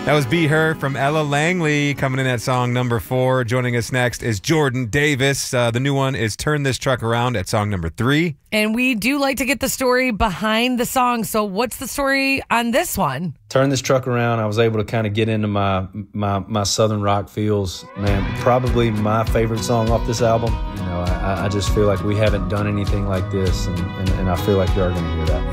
That was Be Her from Ella Langley coming in at song number 4. Joining us next is Jordan Davis. The new one is Turn This Truck Around at song number 3. And we do like to get the story behind the song. So what's the story on this one? Turn This Truck Around, I was able to kind of get into my Southern rock feels. Man, probably my favorite song off this album. You know, I just feel like we haven't done anything like this, and I feel like you are going to hear that.